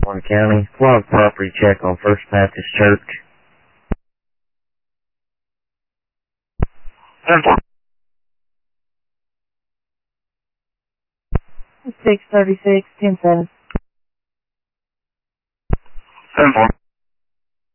Warren County, log property check on First Baptist Church. 636, 10-7. 10-4.